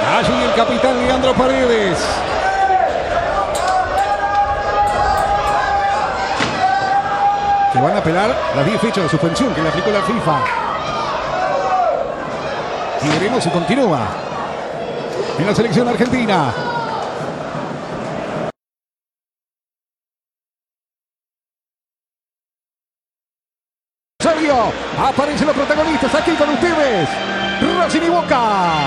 Allí el capitán Leandro Paredes. Que van a apelar las 10 fechas de suspensión que le aplicó la FIFA. Y veremos si continúa en la selección argentina. Aparecen los protagonistas aquí con ustedes. Racing y Boca.